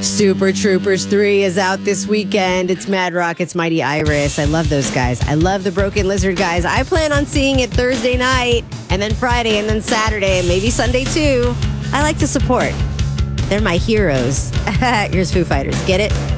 Super Troopers 3 is out this weekend. It's Mad Rockets, Mighty Iris. I love those guys. I love the Broken Lizard guys. I plan on seeing it Thursday night, and then Friday, and then Saturday, and maybe Sunday too. I like to support. They're my heroes. Here's Foo Fighters. Get it?